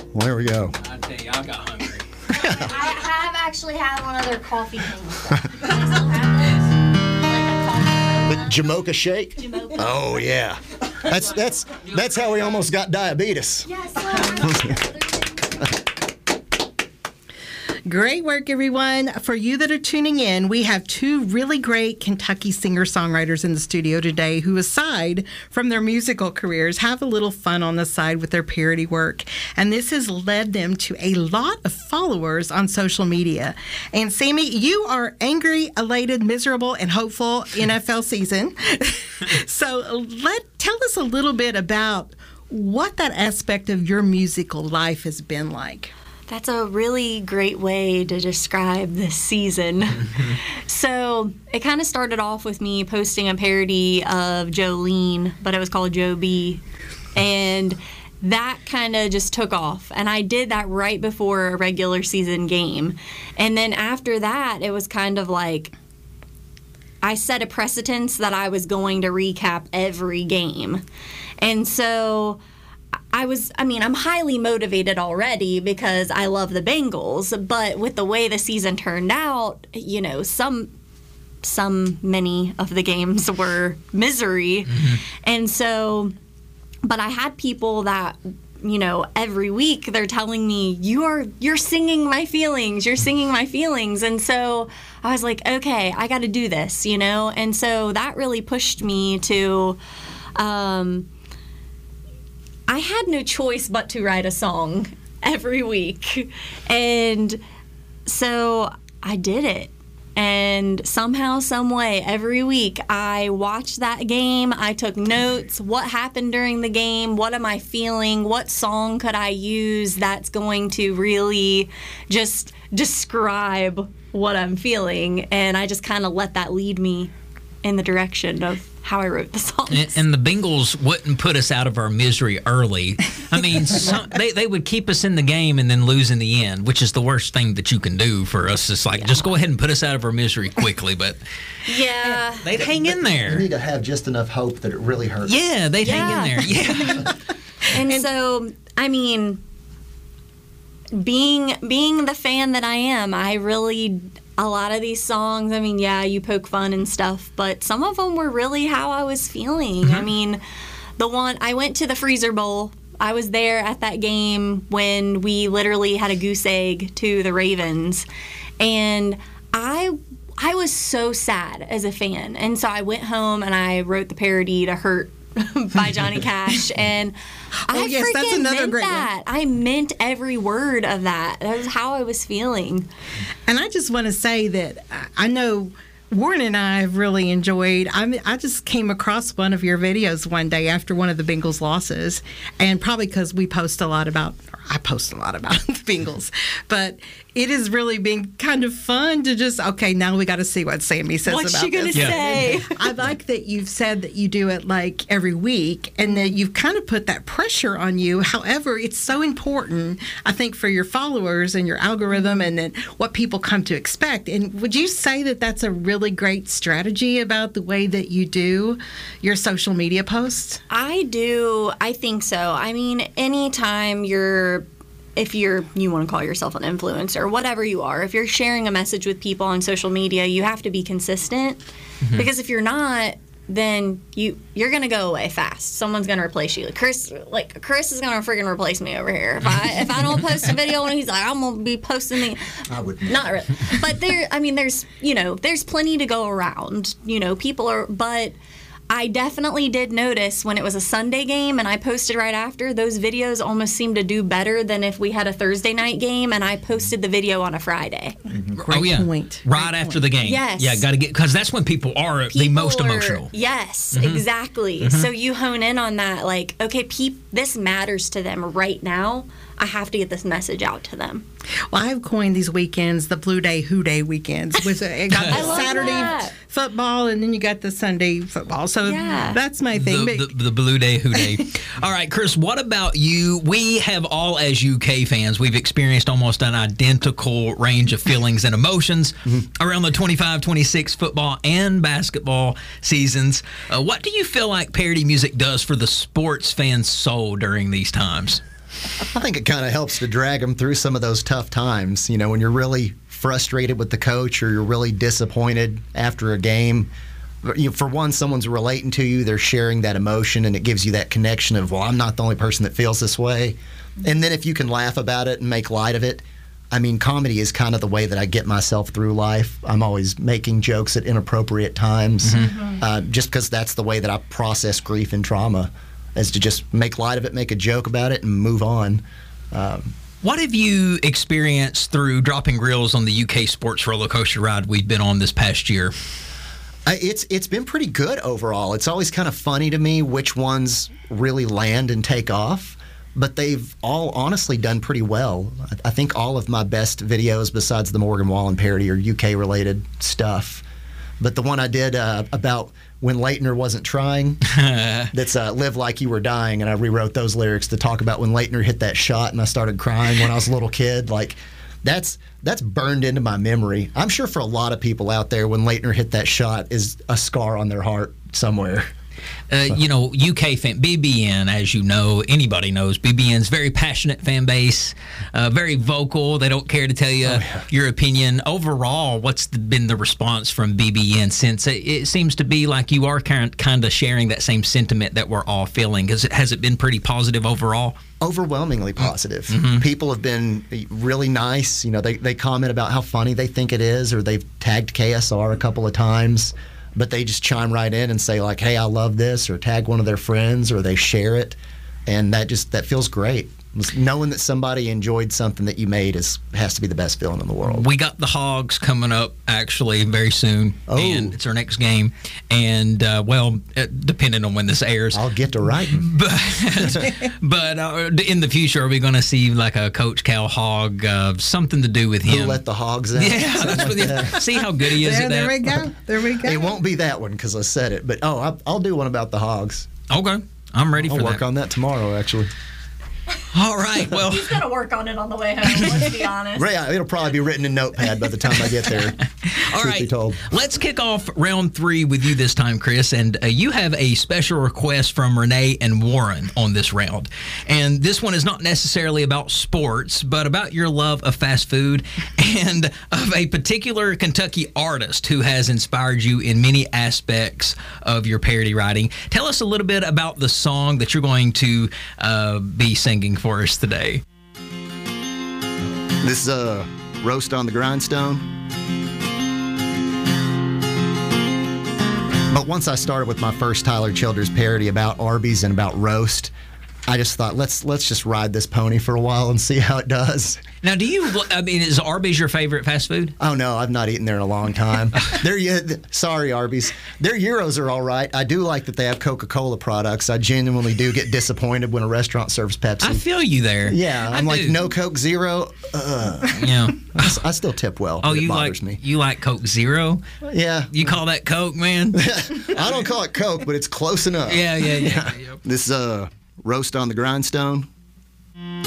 Well, there we go. I tell you, I got hungry. I have actually had one of their coffee things. Do they still have those? Like a coffee Jamocha shake? Jamocha. Oh, yeah. That's how we almost got diabetes. Yes, sir. Great work, everyone. For you that are tuning in, we have two really great Kentucky singer-songwriters in the studio today who, aside from their musical careers, have a little fun on the side with their parody work. And this has led them to a lot of followers on social media. And Sammy, you are angry, elated, miserable, and hopeful NFL season. So tell us a little bit about what that aspect of your musical life has been like. That's a really great way to describe this season. So it kind of started off with me posting a parody of Jolene, but it was called Joe B. And that kind of just took off. And I did that right before a regular season game. And then after that, it was kind of like I set a precedence that I was going to recap every game. And so I'm highly motivated already because I love the Bengals, but with the way the season turned out, you know, many of the games were misery. Mm-hmm. And so, but I had people that, you know, every week they're telling me, you're singing my feelings, you're singing my feelings. And so I was like, okay, I got to do this, you know? And so that really pushed me to, I had no choice but to write a song every week. And so I did it. And somehow, some way, every week, I watched that game. I took notes. What happened during the game? What am I feeling? What song could I use that's going to really just describe what I'm feeling? And I just kind of let that lead me in the direction of how I wrote the songs. And the Bengals wouldn't put us out of our misery early. I mean, they would keep us in the game and then lose in the end, which is the worst thing that you can do for us. It's like, just go ahead and put us out of our misery quickly. But yeah, they'd hang in there. You need to have just enough hope that it really hurts. Yeah, they'd hang in there. Yeah. And so, I mean, being the fan that I am, I really... A lot of these songs, I mean, yeah, you poke fun and stuff, but some of them were really how I was feeling. Mm-hmm. I mean, I went to the Freezer Bowl. I was there at that game when we literally had a goose egg to the Ravens. And I was so sad as a fan. And so I went home and I wrote the parody to Hurt by Johnny Cash, and I freaking meant that. I meant every word of that. That was how I was feeling. And I just want to say that I know Warren and I have really enjoyed. I just came across one of your videos one day after one of the Bengals losses, and probably because I post a lot about the Bengals, but it has really been kind of fun to just, okay, now we got to see what Sammy says What's about she gonna this. say? I like that you've said that you do it like every week and that you've kind of put that pressure on you. However, it's so important, I think, for your followers and your algorithm and then what people come to expect. And would you say that that's a really great strategy about the way that you do your social media posts? I do. I think so. I mean, anytime if you want to call yourself an influencer, whatever you are, if you're sharing a message with people on social media, you have to be consistent. Mm-hmm. Because if you're not, then you're going to go away fast. Someone's going to replace you. Chris is going to freaking replace me over here. If I don't post a video and he's like, I'm going to be posting the... I would not really. But there's plenty to go around. People are... But I definitely did notice when it was a Sunday game and I posted right after, those videos almost seemed to do better than if we had a Thursday night game and I posted the video on a Friday. Mm-hmm. Great point. Right after the game. Yes. Yeah, got to get, because that's when people are the most emotional. Yes, mm-hmm. exactly. Mm-hmm. So you hone in on that, like, okay, this matters to them right now. I have to get this message out to them. Well, I've coined these weekends the Blue Day Who Day weekends. It got the Saturday football and then you got the Sunday football. So that's my thing. The Blue Day Who Day. All right, Chris, what about you? We have all, as UK fans, we've experienced almost an identical range of feelings and emotions around the 25-26 football and basketball seasons. What do you feel like parody music does for the sports fan's soul during these times? I think it kind of helps to drag them through some of those tough times. You know, when you're really frustrated with the coach or you're really disappointed after a game. For one, someone's relating to you, they're sharing that emotion, and it gives you that connection of, well, I'm not the only person that feels this way. And then if you can laugh about it and make light of it, I mean, comedy is kind of the way that I get myself through life. I'm always making jokes at inappropriate times, just because that's the way that I process grief and trauma, is to just make light of it, make a joke about it, and move on. What have you experienced through dropping grills on the UK sports roller coaster ride we've been on this past year? It's been pretty good overall. It's always kind of funny to me which ones really land and take off, but they've all honestly done pretty well. I think all of my best videos besides the Morgan Wallen parody are UK-related stuff. But the one I did about when Leitner wasn't trying, that's Live Like You Were Dying, and I rewrote those lyrics to talk about when Leitner hit that shot and I started crying when I was a little kid. Like, that's burned into my memory. I'm sure for a lot of people out there, when Leitner hit that shot is a scar on their heart somewhere. You know, UK fan, BBN, as you know, anybody knows, BBN's very passionate fan base, very vocal. They don't care to tell you your opinion. Overall, what's been the response from BBN since it seems to be like you are kind of sharing that same sentiment that we're all feeling? Has it been pretty positive overall? Overwhelmingly positive. People have been really nice. You know, they comment about how funny they think it is, or they've tagged KSR a couple of times. But they just chime right in and say, like, hey, I love this, or tag one of their friends, or they share it. And that feels great. Knowing that somebody enjoyed something that you made has to be the best feeling in the world. We got the Hogs coming up, actually, very soon. Oh. And it's our next game. And, depending on when this airs. I'll get to writing. But in the future, are we going to see, like, a Coach Cal Hog, something to do with him? Who let the Hogs out? Yeah, that's what see how good he is at that? There we go. It won't be that one because I said it. But, I'll do one about the Hogs. Okay. I'm ready for that. I'll work on that tomorrow, actually. All right, well. He's going to work on it on the way home, let's be honest. Yeah, it'll probably be written in Notepad by the time I get there. All Truth be told. Let's kick off round 3 with you this time, Chris. And you have a special request from Renee and Warren on this round. And this one is not necessarily about sports, but about your love of fast food and of a particular Kentucky artist who has inspired you in many aspects of your parody writing. Tell us a little bit about the song that you're going to be singing for us today. This is Roast on the Grindstone. But once I started with my first Tyler Childers parody about Arby's and about roast, I just thought, let's just ride this pony for a while and see how it does. Now, is Arby's your favorite fast food? Oh, no, I've not eaten there in a long time. Sorry, Arby's. Their gyros are all right. I do like that they have Coca-Cola products. I genuinely do get disappointed when a restaurant serves Pepsi. I feel you there. Yeah, I'm like, no Coke Zero. Yeah. I still tip well. Oh, it bothers me. You like Coke Zero? Yeah. You call that Coke, man? I don't call it Coke, but it's close enough. Yeah. This Roast on the Grindstone.